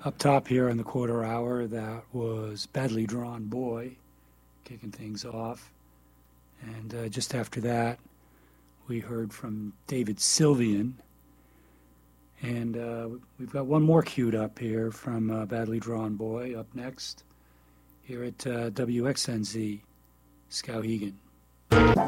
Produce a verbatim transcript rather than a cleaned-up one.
Up top here in the quarter hour, that was Badly Drawn Boy, kicking things off. And uh, just after that, we heard from David Sylvian. And uh, we've got one more queued up here from uh, Badly Drawn Boy up next here at uh, W X N Z, Skowhegan.